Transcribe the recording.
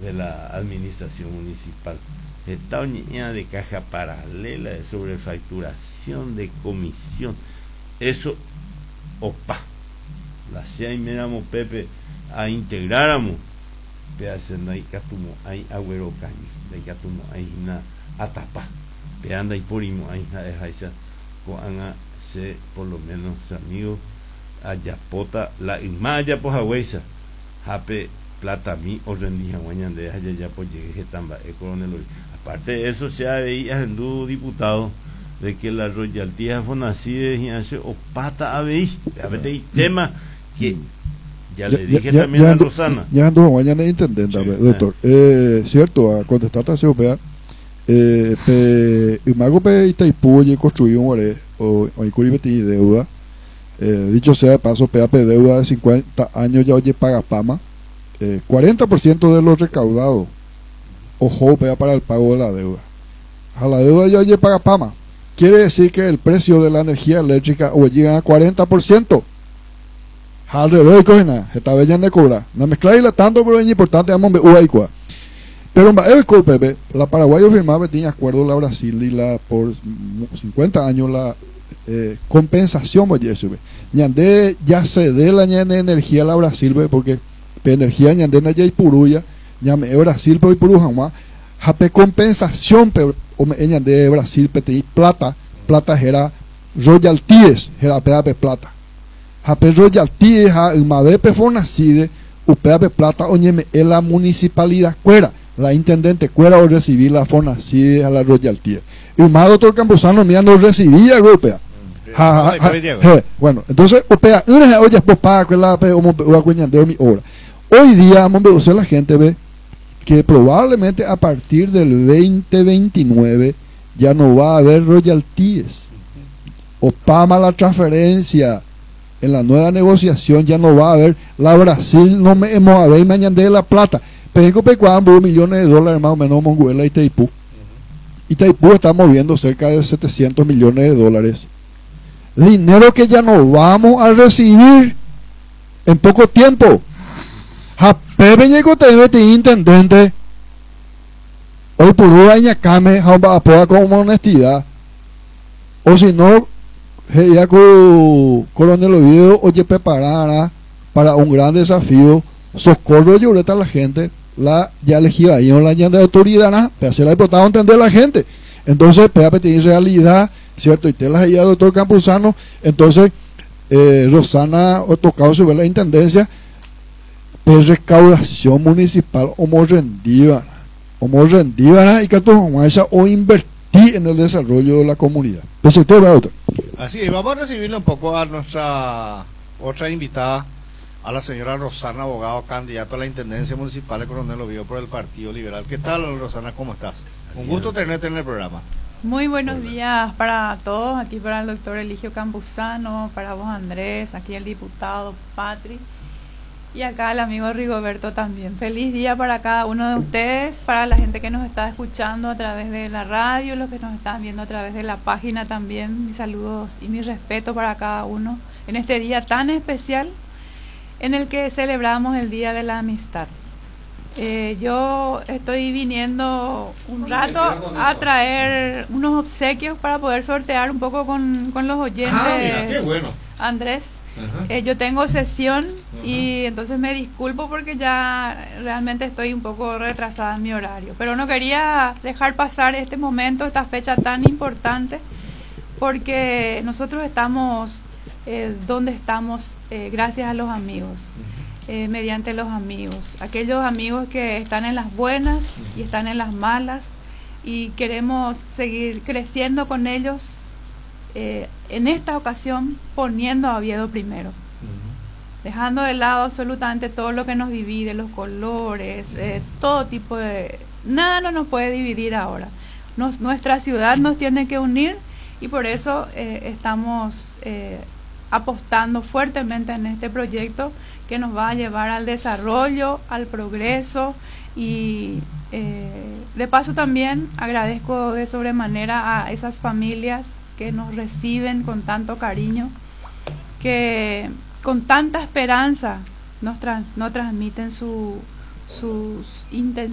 de la administración municipal. Esta unidad de caja paralela, de sobrefacturación, de comisión, eso, opa, la sea y miramos Pepe, a integráramos, pedazo de catumo, hay agüero cañi, de catumo, hay na atapa, peanda y porimo, hay esa, coanga, se, por lo menos, amigos, ayapota, la imaya por haweisa, jape, plata mi o rendija mañana de allá ya pues llegué tamba coronel. Aparte de eso se ha veía en diputado de que la royaltía fonacide y hace o pata a veis tema que ya le dije también a Rosana ya ando mañana intendente doctor cierto a contestar a vea imago pe Itaipú y construyó un o incuribeti deuda dicho sea de paso PAP deuda de 50 años ya oye paga pama 40% de los recaudados ojo pega para el pago de la deuda. A la deuda ya oye paga pama. Quiere decir que el precio de la energía eléctrica o llega a 40%. Al revés, coge nada, está bella de cobrar. No mezcla tanto, pero es importante, pero la Paraguay firmaba tenía acuerdo la Brasil y la por 50 años la compensación oye sube. Ñande ya se dé la ñande energía a la Brasil porque energía ñandena ya y puruya ñame Brasil pero y purujama jape compensación pero ñande Brasil pete plata era royalties era peape plata jape royalties ha mabepe fonacide upeape plata oñeme en la municipalidad cuera la intendente cuera o recibir la fonacide a la royalties y más doctor Campuzano mía no recibía europea. Bueno, entonces opea una olla paga con la de mi obra. Hoy día vamos a ver la gente ve que probablemente a partir del 2029 ya no va a haber royalties. Opama la transferencia en la nueva negociación ya no va a haber la Brasil no me hemos a ver mañana de la plata. Pero pecuando millones de dólares más o menos Monguela y Itaipú. Itaipú está moviendo cerca de 700 millones de dólares. Dinero que ya no vamos a recibir en poco tiempo. Pepe llegó te intendente hoy por una came apoya con honestidad o si no ya con coronel Oviedo oye preparara para un gran desafío socorro y ahorita la gente la ya elegida ahí en la de autoridad nada pero se la ha importado entender la gente entonces Pepe tiene realidad cierto y te la ya doctor Campuzano entonces Rosana o tocado sobre la intendencia de recaudación municipal como rendida y que o invertir en el desarrollo de la comunidad. Así es, vamos a recibirle un poco a nuestra otra invitada, a la señora Rosana Abogado, candidato a la intendencia municipal de Coronel Oviedo por el Partido Liberal. ¿Qué tal, Rosana? ¿Cómo estás? Un gusto tenerte en el programa. Muy buenos días para todos, aquí para el doctor Eligio Campuzano, para vos Andrés, aquí el diputado Patri. Y acá el amigo Rigoberto también. Feliz día para cada uno de ustedes, para la gente que nos está escuchando a través de la radio, los que nos están viendo a través de la página también. Mis saludos y mi respeto para cada uno en este día tan especial en el que celebramos el Día de la Amistad. Yo estoy viniendo un rato a traer unos obsequios para poder sortear un poco con los oyentes. Mira, qué bueno. Andrés. Yo tengo sesión y entonces me disculpo porque ya realmente estoy un poco retrasada en mi horario, pero no quería dejar pasar este momento, esta fecha tan importante, porque nosotros estamos donde estamos gracias a los amigos, mediante los amigos, aquellos amigos que están en las buenas y están en las malas y queremos seguir creciendo con ellos. En esta ocasión poniendo a Oviedo primero, dejando de lado absolutamente todo lo que nos divide, los colores, todo tipo de... Nada no nos puede dividir ahora. Nuestra ciudad nos tiene que unir y por eso estamos apostando fuertemente en este proyecto que nos va a llevar al desarrollo, al progreso y de paso también agradezco de sobremanera a esas familias que nos reciben con tanto cariño, que con tanta esperanza nos transmiten sus intenciones